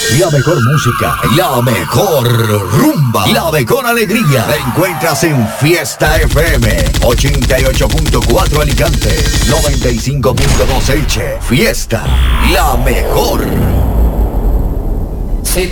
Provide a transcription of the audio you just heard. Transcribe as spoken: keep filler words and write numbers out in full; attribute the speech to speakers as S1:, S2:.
S1: La mejor música, la mejor rumba, la mejor alegría. La encuentras en Fiesta F M ochenta y ocho punto cuatro Alicante, noventa y cinco punto dos Elche. Fiesta, la mejor.
S2: Si